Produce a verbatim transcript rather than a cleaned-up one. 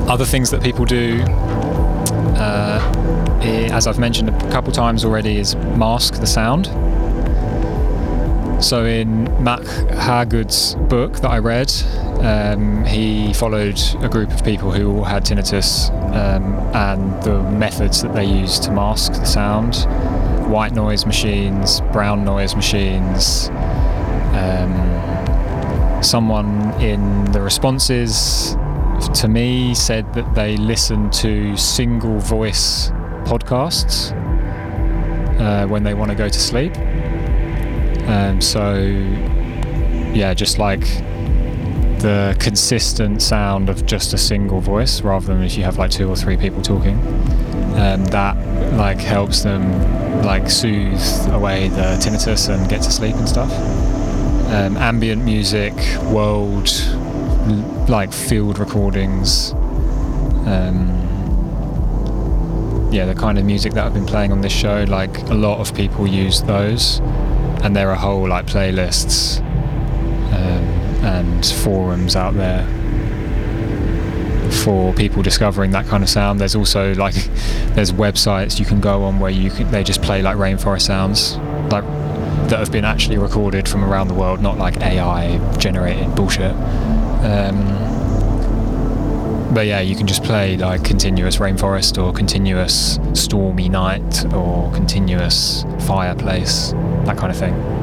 other things that people do, uh, i- as I've mentioned a couple times already, is mask the sound. So in Mac Hargood's book that I read, um, he followed a group of people who all had tinnitus, um, and the methods that they used to mask the sound: white noise machines, brown noise machines. Um, someone in the responses to me said that they listen to single voice podcasts uh, when they want to go to sleep. Um, so yeah, just like the consistent sound of just a single voice rather than if you have like two or three people talking. Um, that like helps them like soothe away the tinnitus and get to sleep and stuff. Um, ambient music, world, like field recordings, um, yeah, the kind of music that I've been playing on this show, like a lot of people use those, and there are whole like playlists um, and forums out there for people discovering that kind of sound. There's also like there's websites you can go on where you can, they just play like rainforest sounds, like that have been actually recorded from around the world, not like A I generated bullshit. Um, but yeah, you can just play like continuous rainforest or continuous stormy night or continuous fireplace, that kind of thing.